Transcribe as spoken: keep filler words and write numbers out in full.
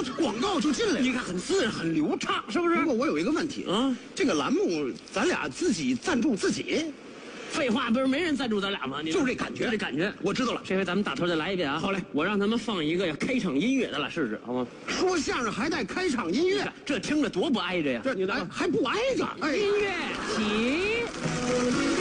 广告就进来了。 你看很自然，很流畅，是不是？ 不过我有一个问题啊， 这个栏目咱俩自己赞助自己， 废话，不是没人赞助咱俩吗？你就是这感觉， 就这感觉。 我知道了。 这回咱们打头再来一遍啊！ 好嘞， 我让他们放一个开场音乐，咱俩试试，好吗？ 说相声还带开场音乐， 这听着多不挨着呀！ 这你哎还不挨着。哎， 音乐起。